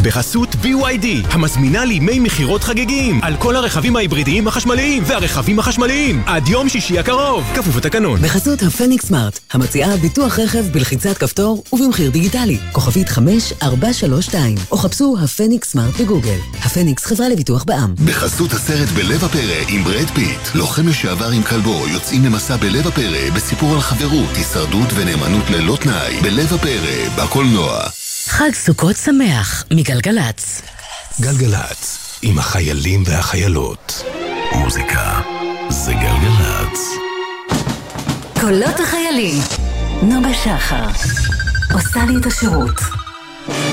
בחסות BYD, המזמינה לימי מחירות חגיגים על כל הרכבים ההיברידיים החשמליים והרכבים החשמליים עד יום שישי הקרוב, כפוף לתקנון. בחסות הפניקס סמארט, המציעה ביטוח רכב בלחיצת כפתור ובמחיר דיגיטלי, כוכבית 5432, או חפשו הפניקס סמארט בגוגל. הפניקס, חברה לביטוח בע"מ. בחסות הסרט בלב הפרא עם ברד פיט, לוחם לשעבר עם כלבו, יוצאים למסע בלב הפרא בסיפור על חברות, הישרדות ונאמנות ללא תנאי. בלב הפרא, בקולנוע. חג סוכות שמח מגלגלץ. גלגלץ, עם החיילים והחיילות. מוזיקה זה גלגלץ. קולות החיילים. נוגה שחר עושה לי את השירות.